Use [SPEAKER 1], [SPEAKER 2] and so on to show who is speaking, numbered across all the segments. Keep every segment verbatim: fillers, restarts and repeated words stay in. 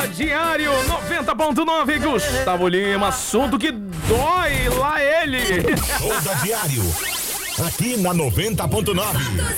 [SPEAKER 1] Diário noventa ponto nove, Gustavo Lima, assunto que dói, lá ele.
[SPEAKER 2] Onda Diário, aqui na noventa ponto nove.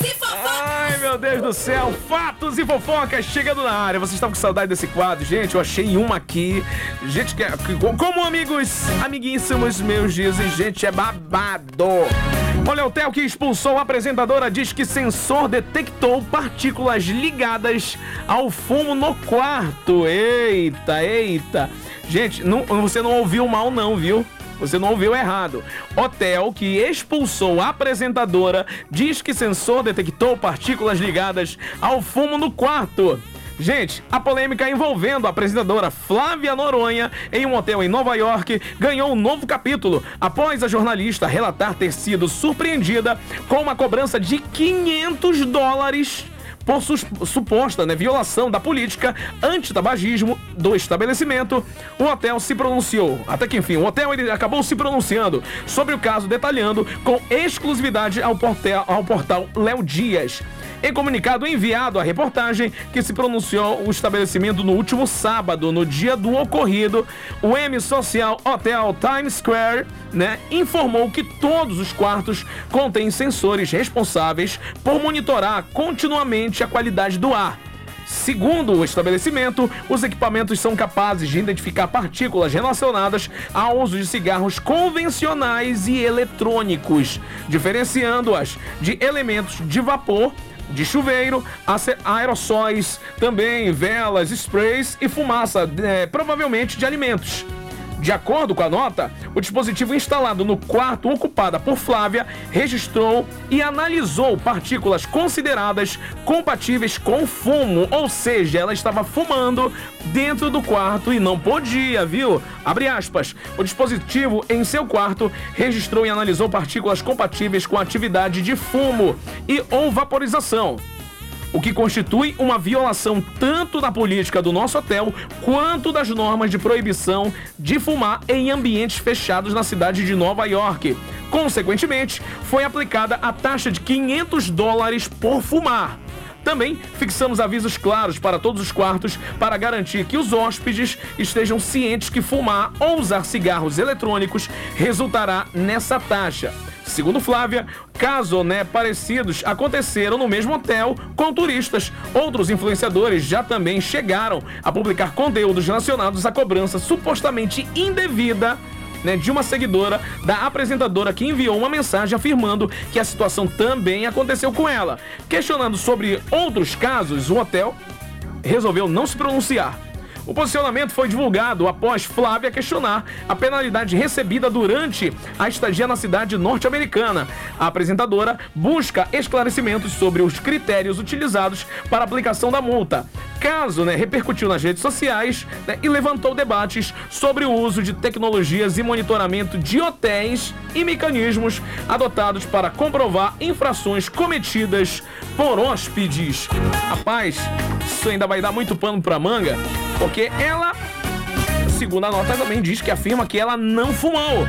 [SPEAKER 1] Ai, meu Deus do céu, fatos e fofocas chegando na área. Vocês estão com saudade desse quadro? Gente, eu achei uma aqui. Gente, que, que como amigos, amiguíssimos meus dizem, gente, é babado. Olha, o Theo que expulsou a apresentadora diz que sensor detectou partículas ligadas ao fumo no quarto. Eita, eita. Gente, não, você não ouviu mal não, viu? Você não ouviu errado. Hotel que expulsou a apresentadora diz que sensor detectou partículas ligadas ao fumo no quarto. Gente, a polêmica envolvendo a apresentadora Flávia Noronha em um hotel em Nova York ganhou um novo capítulo após a jornalista relatar ter sido surpreendida com uma cobrança de quinhentos dólares por sus- suposta né, violação da política antitabagismo do estabelecimento. O hotel se pronunciou. Até que enfim, o hotel ele acabou se pronunciando sobre o caso, detalhando com exclusividade ao portal, ao portal Léo Dias. Em comunicado enviado à reportagem que se pronunciou o estabelecimento no último sábado, no dia do ocorrido, o M Social Hotel Times Square, né, informou que todos os quartos contêm sensores responsáveis por monitorar continuamente a qualidade do ar. Segundo o estabelecimento, os equipamentos são capazes de identificar partículas relacionadas ao uso de cigarros convencionais e eletrônicos, diferenciando-as de elementos de vapor, de chuveiro, aerossóis, também velas, sprays e fumaça, é, provavelmente de alimentos. De acordo com a nota, o dispositivo instalado no quarto ocupado por Flávia registrou e analisou partículas consideradas compatíveis com fumo, ou seja, ela estava fumando dentro do quarto e não podia, viu? Abre aspas. O dispositivo em seu quarto registrou e analisou partículas compatíveis com atividade de fumo e ou vaporização, o que constitui uma violação tanto da política do nosso hotel quanto das normas de proibição de fumar em ambientes fechados na cidade de Nova York. Consequentemente, foi aplicada a taxa de quinhentos dólares por fumar. Também fixamos avisos claros para todos os quartos para garantir que os hóspedes estejam cientes que fumar ou usar cigarros eletrônicos resultará nessa taxa. Segundo Flávia, casos né, parecidos aconteceram no mesmo hotel com turistas. Outros influenciadores já também chegaram a publicar conteúdos relacionados à cobrança supostamente indevida, né, de uma seguidora da apresentadora que enviou uma mensagem afirmando que a situação também aconteceu com ela. Questionando sobre outros casos, o hotel resolveu não se pronunciar. O posicionamento foi divulgado após Flávia questionar a penalidade recebida durante a estadia na cidade norte-americana. A apresentadora busca esclarecimentos sobre os critérios utilizados para a aplicação da multa. Caso, né, repercutiu nas redes sociais, né, e levantou debates sobre o uso de tecnologias e monitoramento de hotéis e mecanismos adotados para comprovar infrações cometidas por hóspedes. Rapaz, isso ainda vai dar muito pano pra manga, porque ela, segundo a nota, também diz que afirma que ela não fumou.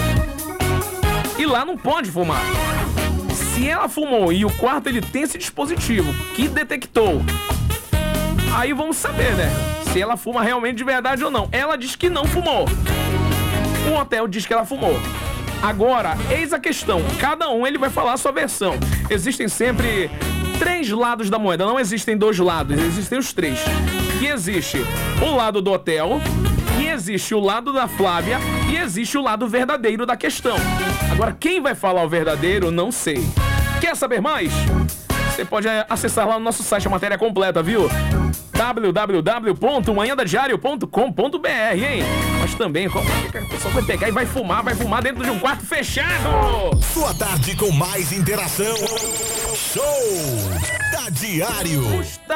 [SPEAKER 1] E lá não pode fumar. Se ela fumou e o quarto ele tem esse dispositivo que detectou, aí vamos saber, né? Se ela fuma realmente de verdade ou não. Ela diz que não fumou. O hotel diz que ela fumou. Agora, eis a questão. Cada um ele vai falar a sua versão. Existem sempre três lados da moeda. Não existem dois lados. Existem os três. E existe o lado do hotel, e existe o lado da Flávia, e existe o lado verdadeiro da questão. Agora, quem vai falar o verdadeiro, não sei. Quer saber mais? Você pode acessar lá no nosso site a matéria completa, viu? w w w ponto manhã da diário ponto com ponto b r, hein? Mas também, como é que a pessoa vai pegar e vai fumar, vai fumar dentro de um quarto fechado?
[SPEAKER 2] Sua tarde com mais interação. Show da Diário.